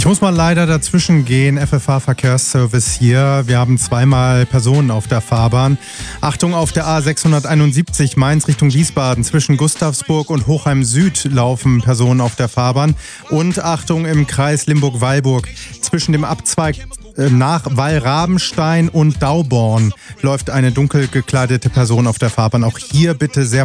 muss mal leider dazwischen gehen. FFH Verkehrsservice hier. Wir haben zweimal Personen auf der Fahrbahn. Achtung, auf der A671 Mainz Richtung Wiesbaden. Zwischen Gustavsburg und Hochheim Süd laufen Personen auf der Fahrbahn. Und Achtung, im Kreis Limburg-Weilburg. Zwischen dem Abzweig nach Wallrabenstein und Dauborn läuft eine dunkel gekleidete Person auf der Fahrbahn. Auch hier bitte sehr